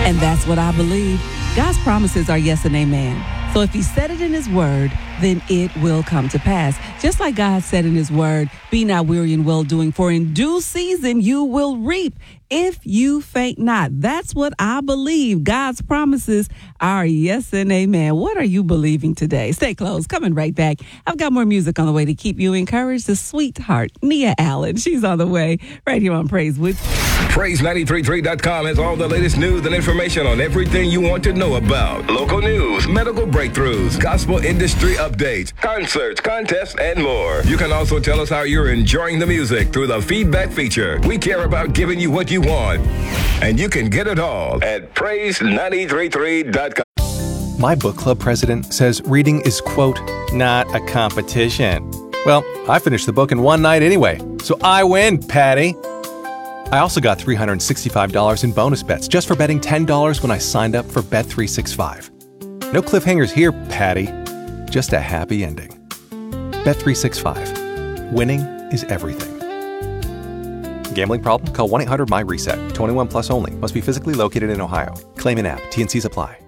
And that's what I believe. God's promises are yes and amen. So if he said it in his word, then it will come to pass. Just like God said in his word, be not weary in well-doing, for in due season you will reap if you faint not. That's what I believe. God's promises are yes and amen. What are you believing today? Stay close. Coming right back. I've got more music on the way to keep you encouraged. The sweetheart, Nia Allen. She's on the way right here on Praise with Praise933.com has all the latest news and information on everything you want to know about. Local news, medical breakthroughs, gospel industry updates, concerts, contests, and more. You can also tell us how you're enjoying the music through the feedback feature. We care about giving you what you want, and you can get it all at Praise933.com. My book club president says reading is, quote, not a competition. Well, I finished the book in one night anyway, so I win, Patty. I also got $365 in bonus bets just for betting $10 when I signed up for Bet365. No cliffhangers here, Patty. Just a happy ending. Bet365. Winning is everything. Gambling problem? Call 1-800-MY-RESET. 21 plus only. Must be physically located in Ohio. Claim in app. T&Cs apply.